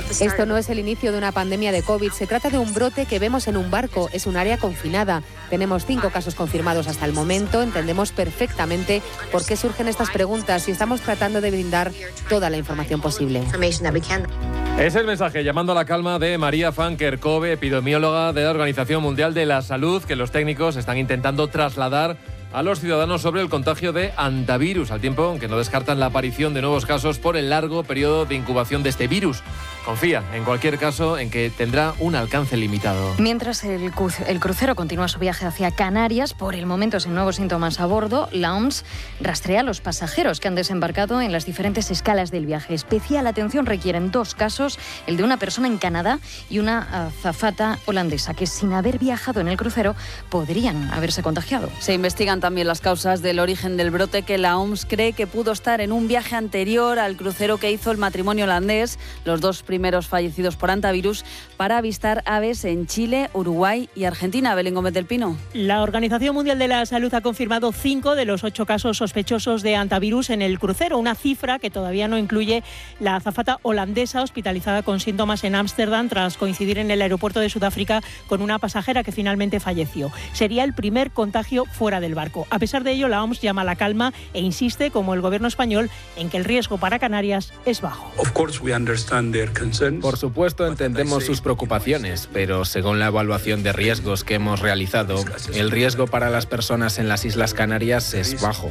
Esto no es el inicio de una pandemia de COVID, se trata de un brote que vemos en un barco, es un área confinada. Tenemos 5 casos confirmados hasta el momento, entendemos perfectamente por qué surgen estas preguntas y estamos tratando de brindar toda la información posible. Es el mensaje llamando a la calma de María van Kerkhove, epidemióloga de la Organización Mundial de la Salud, que los técnicos están intentando trasladar a los ciudadanos sobre el contagio de hantavirus, al tiempo que no descartan la aparición de nuevos casos por el largo periodo de incubación de este virus. Confía, en cualquier caso, en que tendrá un alcance limitado. Mientras el crucero continúa su viaje hacia Canarias, por el momento sin nuevos síntomas a bordo, la OMS rastrea a los pasajeros que han desembarcado en las diferentes escalas del viaje. Especial atención requieren 2 casos, el de una persona en Canadá y una azafata holandesa, que sin haber viajado en el crucero podrían haberse contagiado. Se investigan también las causas del origen del brote, que la OMS cree que pudo estar en un viaje anterior al crucero que hizo el matrimonio holandés, los 2 primeros fallecidos por hantavirus, para avistar aves en Chile, Uruguay y Argentina. Belén Gómez del Pino. La Organización Mundial de la Salud ha confirmado 5 de los 8 casos sospechosos de hantavirus en el crucero, una cifra que todavía no incluye la azafata holandesa hospitalizada con síntomas en Ámsterdam tras coincidir en el aeropuerto de Sudáfrica con una pasajera que finalmente falleció. Sería el primer contagio fuera del barco. A pesar de ello, la OMS llama a la calma e insiste, como el gobierno español, en que el riesgo para Canarias es bajo. Por supuesto, entendemos sus preocupaciones, pero según la evaluación de riesgos que hemos realizado, el riesgo para las personas en las Islas Canarias es bajo.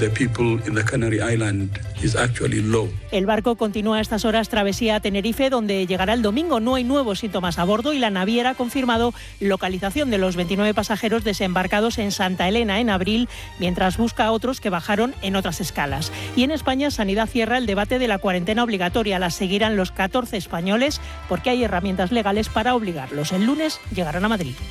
El barco continúa a estas horas travesía a Tenerife, donde llegará el domingo. No hay nuevos síntomas a bordo y la naviera ha confirmado localización de los 29 pasajeros desembarcados en Santa Elena en abril, mientras busca a otros que bajaron en otras escalas. Y en España, Sanidad cierra el debate de la cuarentena obligatoria. La seguirán los 14 españoles porque hay herramientas legales para obligarlos. El lunes llegarán a Madrid.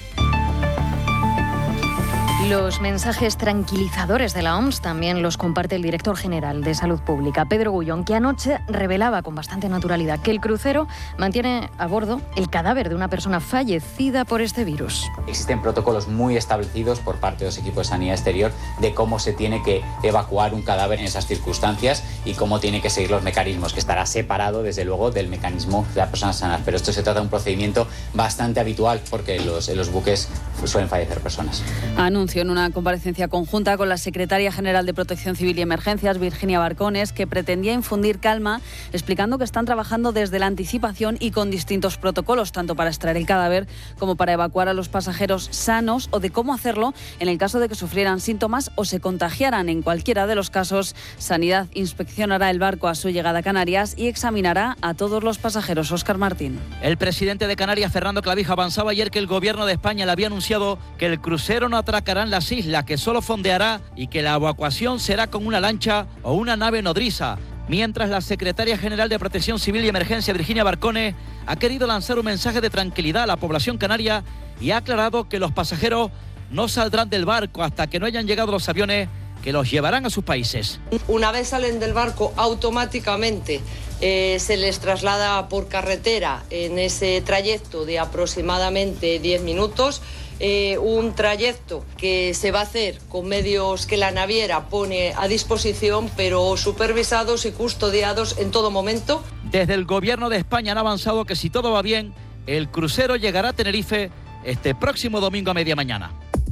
Los mensajes tranquilizadores de la OMS también los comparte el director general de Salud Pública, Pedro Gullón, que anoche revelaba con bastante naturalidad que el crucero mantiene a bordo el cadáver de una persona fallecida por este virus. Existen protocolos muy establecidos por parte de los equipos de sanidad exterior de cómo se tiene que evacuar un cadáver en esas circunstancias y cómo tiene que seguir los mecanismos, que estará separado desde luego del mecanismo de la persona sana. Pero esto se trata de un procedimiento bastante habitual porque en los buques suelen fallecer personas. Anuncio en una comparecencia conjunta con la secretaria general de Protección Civil y Emergencias, Virginia Barcones, que pretendía infundir calma, explicando que están trabajando desde la anticipación y con distintos protocolos, tanto para extraer el cadáver como para evacuar a los pasajeros sanos, o de cómo hacerlo en el caso de que sufrieran síntomas o se contagiaran. En cualquiera de los casos, Sanidad inspeccionará el barco a su llegada a Canarias y examinará a todos los pasajeros. Óscar Martín. El presidente de Canarias, Fernando Clavijo, avanzaba ayer que el gobierno de España le había anunciado que el crucero no atracará en las islas, que solo fondeará y que la evacuación será con una lancha o una nave nodriza. Mientras, la secretaria general de Protección Civil y Emergencia, Virginia Barcones, ha querido lanzar un mensaje de tranquilidad a la población canaria y ha aclarado que los pasajeros no saldrán del barco hasta que no hayan llegado los aviones que los llevarán a sus países. Una vez salen del barco, automáticamente se les traslada por carretera en ese trayecto de aproximadamente 10 minutos. Un trayecto que se va a hacer con medios que la naviera pone a disposición, pero supervisados y custodiados en todo momento. Desde el gobierno de España han avanzado que, si todo va bien, el crucero llegará a Tenerife este próximo domingo a media mañana.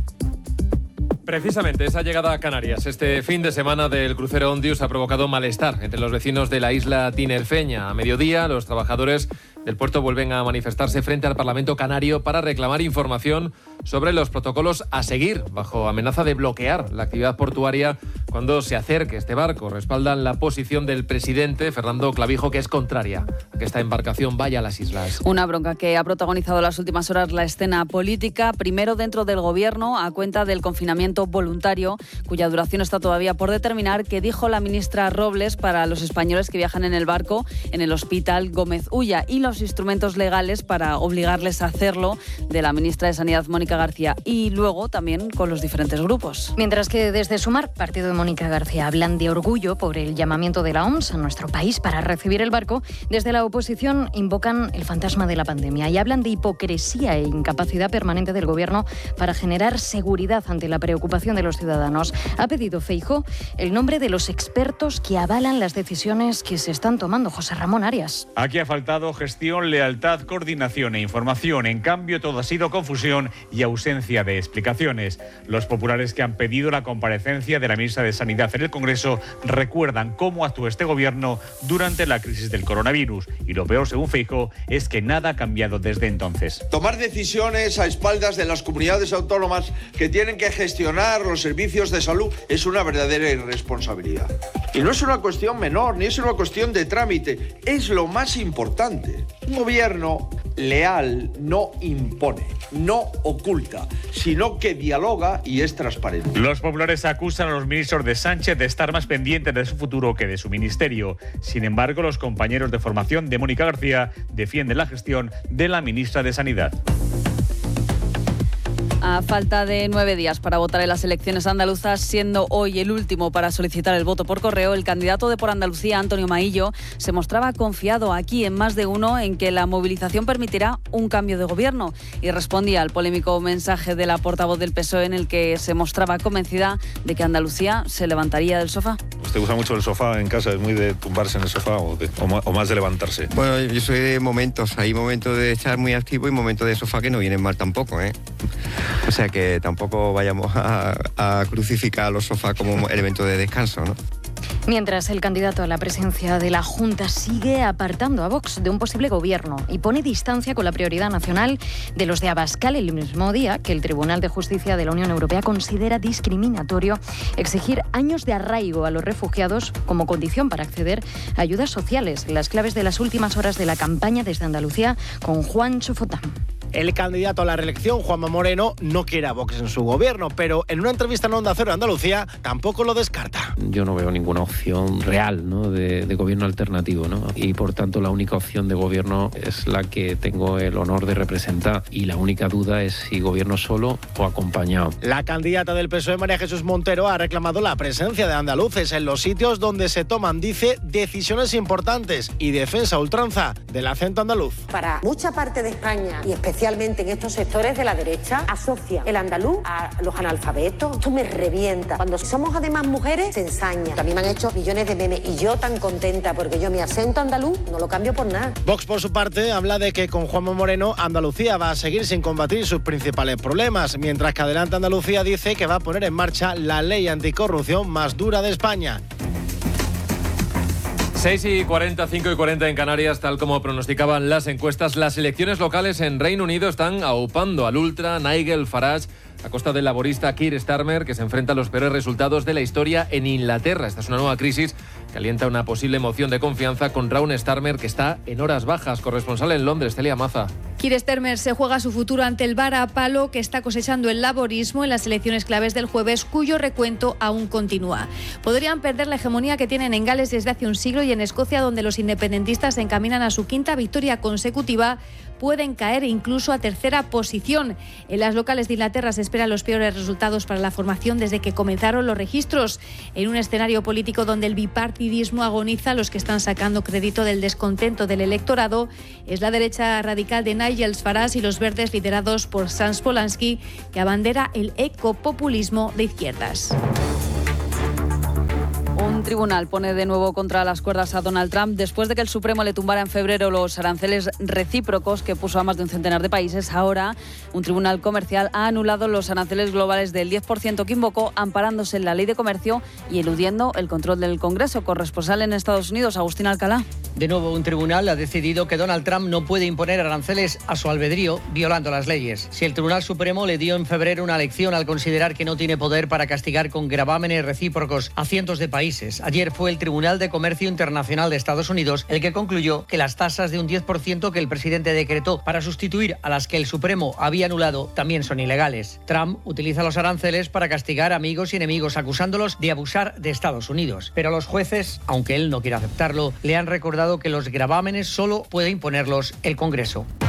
Precisamente esa llegada a Canarias este fin de semana del crucero Ondius ha provocado malestar entre los vecinos de la isla tinerfeña. A mediodía, los trabajadores del puerto vuelven a manifestarse frente al Parlamento canario para reclamar información sobre los protocolos a seguir, bajo amenaza de bloquear la actividad portuaria cuando se acerque este barco. Respaldan la posición del presidente, Fernando Clavijo, que es contraria a que esta embarcación vaya a las islas. Una bronca que ha protagonizado en las últimas horas la escena política, primero dentro del gobierno, a cuenta del confinamiento voluntario, cuya duración está todavía por determinar, que dijo la ministra Robles para los españoles que viajan en el barco en el Hospital Gómez Ulla, y los instrumentos legales para obligarles a hacerlo, de la ministra de Sanidad, Mónica García, y luego también con los diferentes grupos. Mientras que desde Sumar, partido de Mónica García, hablan de orgullo por el llamamiento de la OMS a nuestro país para recibir el barco, desde la oposición invocan el fantasma de la pandemia y hablan de hipocresía e incapacidad permanente del gobierno para generar seguridad ante la preocupación de los ciudadanos. Ha pedido Feijóo el nombre de los expertos que avalan las decisiones que se están tomando. José Ramón Arias. Aquí ha faltado gestión gestión, lealtad, coordinación e información. En cambio, todo ha sido confusión y ausencia de explicaciones. Los populares que han pedido la comparecencia de la ministra de Sanidad en el Congreso recuerdan cómo actuó este gobierno durante la crisis del coronavirus. Y lo peor, según Feijóo, es que nada ha cambiado desde entonces. Tomar decisiones a espaldas de las comunidades autónomas que tienen que gestionar los servicios de salud es una verdadera irresponsabilidad. Y no es una cuestión menor, ni es una cuestión de trámite, es lo más importante. Un gobierno leal no impone, no oculta, sino que dialoga y es transparente. Los populares acusan a los ministros de Sánchez de estar más pendientes de su futuro que de su ministerio. Sin embargo, los compañeros de formación de Mónica García defienden la gestión de la ministra de Sanidad. A falta de 9 días para votar en las elecciones andaluzas, siendo hoy el último para solicitar el voto por correo, el candidato de Por Andalucía, Antonio Maillo, se mostraba confiado aquí en Más de Uno en que la movilización permitirá un cambio de gobierno y respondía al polémico mensaje de la portavoz del PSOE en el que se mostraba convencida de que Andalucía se levantaría del sofá. ¿Usted usa mucho el sofá en casa? ¿Es muy de tumbarse en el sofá o más de levantarse? Bueno, yo soy de momentos. Hay momentos de estar muy activo y momentos de sofá que no vienen mal tampoco, ¿eh? O sea que tampoco vayamos a crucificar a los sofás como elemento de descanso, ¿no? Mientras el candidato a la presidencia de la Junta sigue apartando a Vox de un posible gobierno y pone distancia con la prioridad nacional de los de Abascal, el mismo día que el Tribunal de Justicia de la Unión Europea considera discriminatorio exigir años de arraigo a los refugiados como condición para acceder a ayudas sociales. Las claves de las últimas horas de la campaña desde Andalucía con Juan Chofotán. El candidato a la reelección, Juanma Moreno, no quiere a Vox en su gobierno, pero en una entrevista en Onda Cero Andalucía tampoco lo descarta. Yo no veo ninguna opción real, ¿no?, de gobierno alternativo, ¿no? Y por tanto la única opción de gobierno es la que tengo el honor de representar y la única duda es si gobierno solo o acompañado. La candidata del PSOE, María Jesús Montero, ha reclamado la presencia de andaluces en los sitios donde se toman, dice, decisiones importantes y defensa a ultranza del acento andaluz. Para mucha parte de España y especialmente en estos sectores de la derecha, asocia el andaluz a los analfabetos. Esto me revienta. Cuando somos además mujeres, se ensaña. A mí me han hecho millones de memes y yo tan contenta porque yo mi acento andaluz no lo cambio por nada. Vox, por su parte, habla de que con Juanma Moreno Andalucía va a seguir sin combatir sus principales problemas, mientras que Adelante Andalucía dice que va a poner en marcha la ley anticorrupción más dura de España. 6:40, 5:40 en Canarias, tal como pronosticaban las encuestas. Las elecciones locales en Reino Unido están aupando al ultra Nigel Farage a costa del laborista Keir Starmer, que se enfrenta a los peores resultados de la historia en Inglaterra. Esta es una nueva crisis que alienta una posible moción de confianza contra un Starmer que está en horas bajas. Corresponsal en Londres, Celia Maza. Keir Starmer se juega su futuro ante el varapalo que está cosechando el laborismo en las elecciones claves del jueves, cuyo recuento aún continúa. Podrían perder la hegemonía que tienen en Gales desde hace un siglo y en Escocia, donde los independentistas se encaminan a su quinta victoria consecutiva, pueden caer incluso a tercera posición. En las locales de Inglaterra se esperan los peores resultados para la formación desde que comenzaron los registros. En un escenario político donde el bipartidismo agoniza, los que están sacando crédito del descontento del electorado es la derecha radical de Nigel Farage y los verdes liderados por Janusz Polanski, que abandera el ecopopulismo de izquierdas. Un tribunal pone de nuevo contra las cuerdas a Donald Trump después de que el Supremo le tumbara en febrero los aranceles recíprocos que puso a más de un centenar de países. Ahora, un tribunal comercial ha anulado los aranceles globales del 10% que invocó, amparándose en la ley de comercio y eludiendo el control del Congreso. Corresponsal en Estados Unidos, Agustín Alcalá. De nuevo, un tribunal ha decidido que Donald Trump no puede imponer aranceles a su albedrío, violando las leyes. Si el Tribunal Supremo le dio en febrero una lección al considerar que no tiene poder para castigar con gravámenes recíprocos a cientos de países, ayer fue el Tribunal de Comercio Internacional de Estados Unidos el que concluyó que las tasas de un 10% que el presidente decretó para sustituir a las que el Supremo había anulado también son ilegales. Trump utiliza los aranceles para castigar a amigos y enemigos, acusándolos de abusar de Estados Unidos. Pero los jueces, aunque él no quiera aceptarlo, le han recordado que los gravámenes solo puede imponerlos el Congreso.